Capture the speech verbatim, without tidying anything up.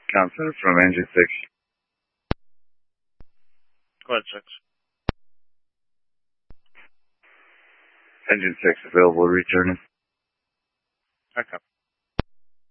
Counselor from Engine six. Go ahead, six. Engine six available, returning. I copy.